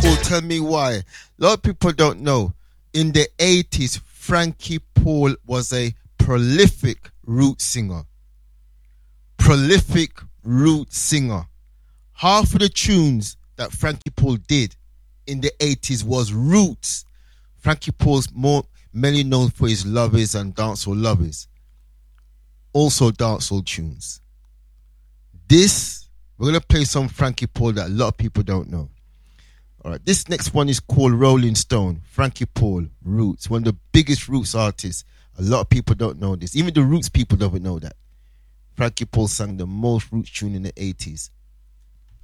Paul, tell me why. A lot of people don't know. In the 80s, Frankie Paul was a prolific root singer. Prolific root singer. Half of the tunes that Frankie Paul did in the 80s was roots. Frankie Paul's mainly known for his lovers and dancehall lovers. Also dancehall tunes. We're going to play some Frankie Paul that a lot of people don't know. All right, this next one is called Rolling Stone. Frankie Paul, Roots. One of the biggest Roots artists. A lot of people don't know this. Even the Roots people don't know that. Frankie Paul sang the most Roots tune in the 80s.